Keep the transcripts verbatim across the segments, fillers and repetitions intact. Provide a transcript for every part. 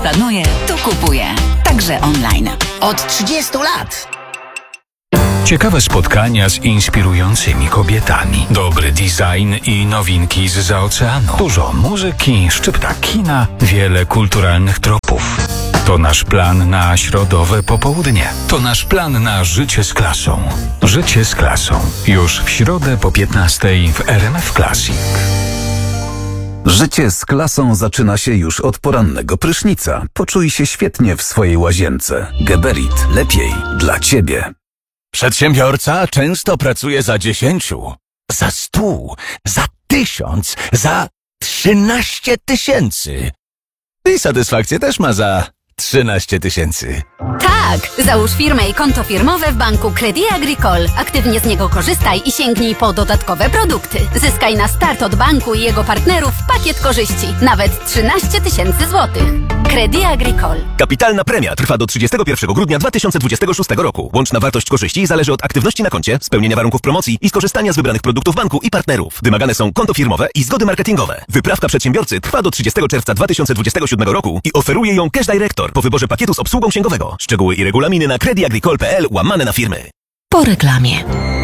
planuje, tu kupuje. Także online. Od trzydziestu lat. Ciekawe spotkania z inspirującymi kobietami. Dobry design i nowinki zza oceanu. Dużo muzyki, szczypta kina, wiele kulturalnych tropów. To nasz plan na środowe popołudnie. To nasz plan na życie z klasą. Życie z klasą. Już w środę po piętnastej w R M F Classic. Życie z klasą zaczyna się już od porannego prysznica. Poczuj się świetnie w swojej łazience. Geberit. Lepiej dla Ciebie. Przedsiębiorca często pracuje za dziesięciu, za stu, za tysiąc, za trzynaście tysięcy. I satysfakcję też ma za trzynaście tysięcy. Tak! Załóż firmę i konto firmowe w banku Crédit Agricole. Aktywnie z niego korzystaj i sięgnij po dodatkowe produkty. Zyskaj na start od banku i jego partnerów pakiet korzyści. Nawet trzynaście tysięcy złotych. Crédit Agricole. Kapitalna premia trwa do trzydziestego pierwszego grudnia dwa tysiące dwudziestego szóstego roku. Łączna wartość korzyści zależy od aktywności na koncie, spełnienia warunków promocji i skorzystania z wybranych produktów banku i partnerów. Wymagane są konto firmowe i zgody marketingowe. Wyprawka przedsiębiorcy trwa do trzydziestego czerwca dwa tysiące dwudziestego siódmego roku i oferuje ją Cash Director po wyborze pakietu z obsługą księgowego. Szczegóły i regulaminy na crediagricole kropka p l łamane na firmy. Po reklamie.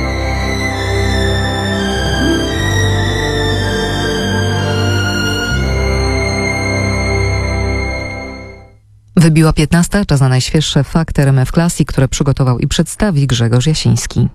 Wybiła piętnasta, czas na najświeższe fakty R M F Classic, które przygotował i przedstawi Grzegorz Jasiński.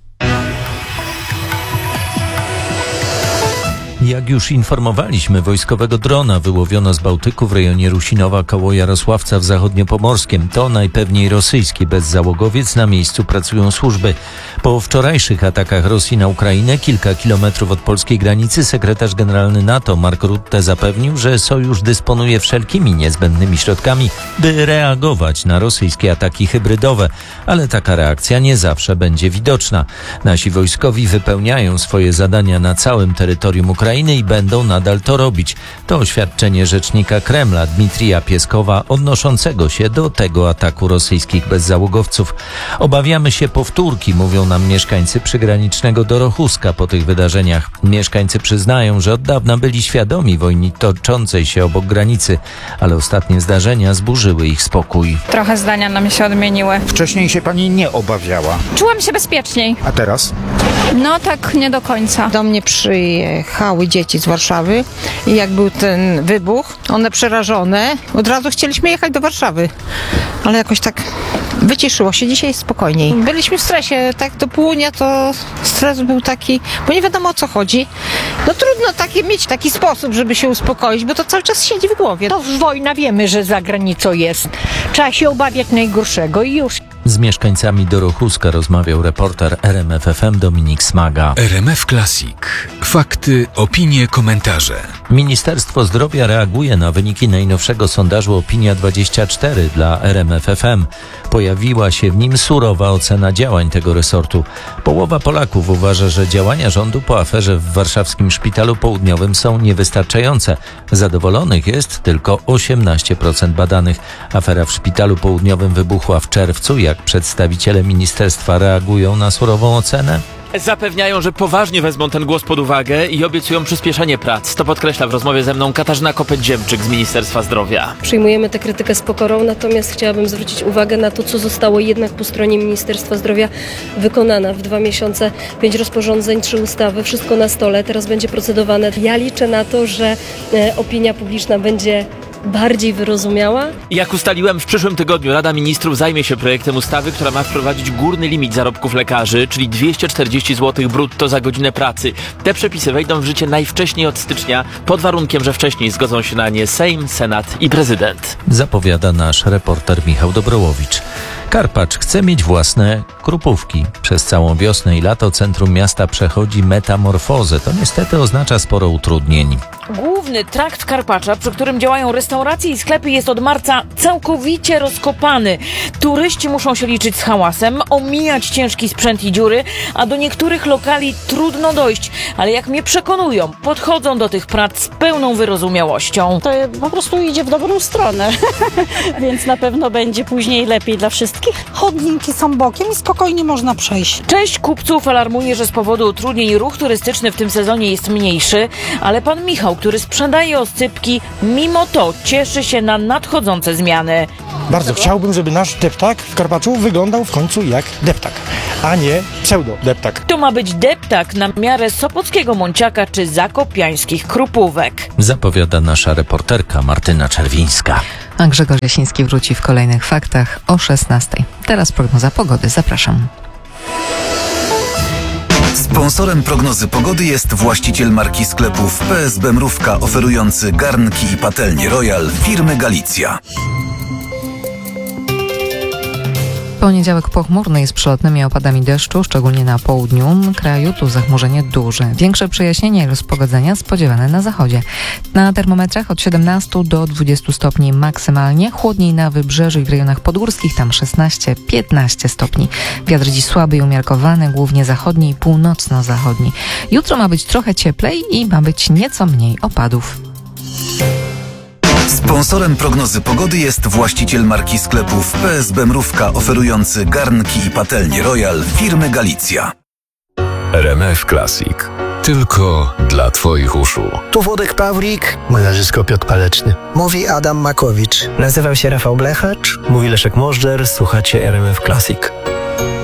Jak już informowaliśmy, wojskowego drona wyłowiono z Bałtyku w rejonie Rusinowa koło Jarosławca w Zachodniopomorskiem. To najpewniej rosyjski bezzałogowiec, na miejscu pracują służby. Po wczorajszych atakach Rosji na Ukrainę kilka kilometrów od polskiej granicy sekretarz generalny NATO Mark Rutte zapewnił, że sojusz dysponuje wszelkimi niezbędnymi środkami, by reagować na rosyjskie ataki hybrydowe, ale taka reakcja nie zawsze będzie widoczna. Nasi wojskowi wypełniają swoje zadania na całym terytorium Ukrainy i będą nadal to robić. To oświadczenie rzecznika Kremla Dmitrija Pieskowa odnoszącego się do tego ataku rosyjskich bezzałogowców. Obawiamy się powtórki, mówią nam mieszkańcy przygranicznego Dorochuska po tych wydarzeniach. Mieszkańcy przyznają, że od dawna byli świadomi wojny toczącej się obok granicy, ale ostatnie zdarzenia zburzyły ich spokój. Trochę zdania nam się odmieniły. Wcześniej się pani nie obawiała. Czułam się bezpieczniej. A teraz? No tak nie do końca. Do mnie przyjechały dzieci z Warszawy i jak był ten wybuch, one przerażone, od razu chcieliśmy jechać do Warszawy, ale jakoś tak wyciszyło się, dzisiaj jest spokojniej. Byliśmy w stresie, tak do południa to stres był taki, bo nie wiadomo o co chodzi. No trudno takie mieć taki sposób, żeby się uspokoić, bo to cały czas siedzi w głowie. To wojna, wiemy, że za granicą jest. Trzeba się obawiać najgorszego i już. Z mieszkańcami Dorochuska rozmawiał reporter R M F F M Dominik Smaga. R M F Classic. Fakty, opinie, komentarze. Ministerstwo Zdrowia reaguje na wyniki najnowszego sondażu Opinia dwadzieścia cztery dla R M F F M. Pojawiła się w nim surowa ocena działań tego resortu. Połowa Polaków uważa, że działania rządu po aferze w warszawskim Szpitalu Południowym są niewystarczające. Zadowolonych jest tylko osiemnaście procent badanych. Afera w Szpitalu Południowym wybuchła w czerwcu. Jak przedstawiciele ministerstwa reagują na surową ocenę? Zapewniają, że poważnie wezmą ten głos pod uwagę i obiecują przyspieszenie prac. To podkreśla w rozmowie ze mną Katarzyna Kopeć-Dziemczyk z Ministerstwa Zdrowia. Przyjmujemy tę krytykę z pokorą, natomiast chciałabym zwrócić uwagę na to, co zostało jednak po stronie Ministerstwa Zdrowia wykonane. W dwa miesiące pięć rozporządzeń, trzy ustawy, wszystko na stole, teraz będzie procedowane. Ja liczę na to, że e, opinia publiczna będzie bardziej wyrozumiała. Jak ustaliłem, w przyszłym tygodniu Rada Ministrów zajmie się projektem ustawy, która ma wprowadzić górny limit zarobków lekarzy, czyli dwieście czterdzieści złotych brutto za godzinę pracy. Te przepisy wejdą w życie najwcześniej od stycznia, pod warunkiem, że wcześniej zgodzą się na nie Sejm, Senat i prezydent. Zapowiada nasz reporter Michał Dobrołowicz. Karpacz chce mieć własne krupówki. Przez całą wiosnę i lato centrum miasta przechodzi metamorfozę. To niestety oznacza sporo utrudnień. Główny trakt Karpacza, przy którym działają restauracje i sklepy, jest od marca całkowicie rozkopany. Turyści muszą się liczyć z hałasem, omijać ciężki sprzęt i dziury, a do niektórych lokali trudno dojść. Ale jak mnie przekonują, podchodzą do tych prac z pełną wyrozumiałością. To po prostu idzie w dobrą stronę, więc na pewno będzie później lepiej dla wszystkich. wszystkich chodniki są bokiem i spokojnie można przejść. Część kupców alarmuje, że z powodu utrudnień ruch turystyczny w tym sezonie jest mniejszy, ale pan Michał, który sprzedaje oscypki, mimo to cieszy się na nadchodzące zmiany. Bardzo chciałbym, żeby nasz deptak w Karpaczu wyglądał w końcu jak deptak, a nie pseudo-deptak. To ma być deptak na miarę sopockiego Monciaka czy zakopiańskich Krupówek. Zapowiada nasza reporterka Martyna Czerwińska. A Grzegorz Jasiński wróci w kolejnych faktach o szesnastej. Teraz prognoza pogody. Zapraszam. Sponsorem prognozy pogody jest właściciel marki sklepów P S B Mrówka, oferujący garnki i patelnie Royal firmy Galicja. Poniedziałek pochmurny jest przelotnymi opadami deszczu, szczególnie na południu kraju. Tu zachmurzenie duże. Większe przejaśnienia i rozpogodzenia spodziewane na zachodzie. Na termometrach od siedemnastu do dwudziestu stopni maksymalnie. Chłodniej na wybrzeżu i w rejonach podgórskich, tam szesnaście do piętnastu stopni. Wiatr dziś słaby i umiarkowany, głównie zachodni i północno-zachodni. Jutro ma być trochę cieplej i ma być nieco mniej opadów. Sponsorem prognozy pogody jest właściciel marki sklepów P S B Mrówka, oferujący garnki i patelnie Royal firmy Galicja. R M F Classic. Tylko dla Twoich uszu. Tu Włodek Pawlik. Monarzysko Piotr Paleczny. Mówi Adam Makowicz. Nazywam się Rafał Blechacz. Mówi Leszek Możdżer. Słuchacie R M F Classic.